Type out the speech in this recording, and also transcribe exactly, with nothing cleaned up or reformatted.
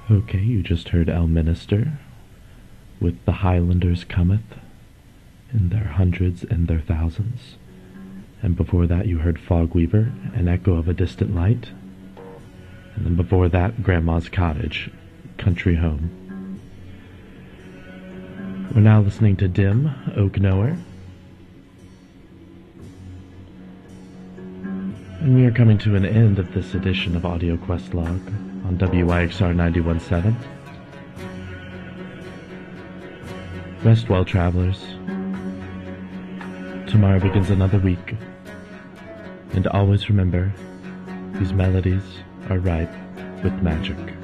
Okay, you just heard Elminster with The Highlanders Cometh in their hundreds and their thousands. And before that you heard Fogweaver, An Echo of a Distant Light. And then before that, Grandma's Cottage, Country Home. We're now listening to Dim, Oak Knower. And we are coming to an end of this edition of Audio Quest Log on W Y X R ninety-one point seven. Rest well, travelers. Tomorrow begins another week. And always remember, these melodies are ripe with magic.